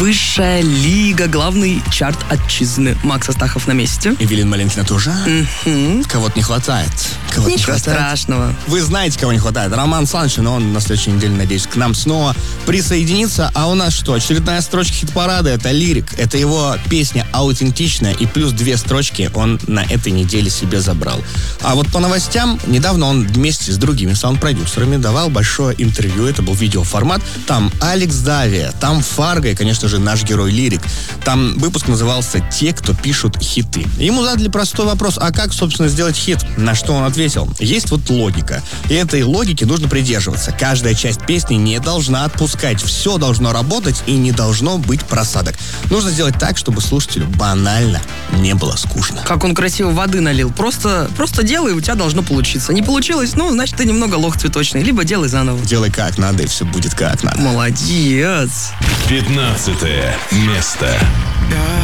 Высшая лига, главный чарт отчизны. Макс Астахов на месте. Эвелина Малинкина тоже. Кого-то не хватает. Ничего страшного. Вы знаете, кого не хватает. Роман Саншин, он на следующей неделе, надеюсь, к нам снова присоединится. А у нас что? Очередная строчка хит-парада. Это лирик. Это его песня аутентичная. И плюс 2 строчки он на этой неделе себе забрал. А вот по новостям, недавно он вместе с другими саунд-продюсерами давал большое интервью. Это был видеоформат. Там Алекс Давия, там Фарго и, конечно же, наш герой Лирик. Там выпуск назывался «Те, кто пишут хиты». Ему задали простой вопрос: а как, собственно, сделать хит? На что он ответил: есть вот логика. И этой логике нужно придерживаться. Каждая часть песни не должна отпускать. Все должно работать и не должно быть просадок. Нужно сделать так, чтобы слушателю банально не было скучно. Как он красиво воды налил. Просто делай, у тебя должно получиться. Не получилось, ну, значит, ты немного лох цветочный. Либо делай заново. Делай как надо, и все будет как надо. Молодец. 15 место.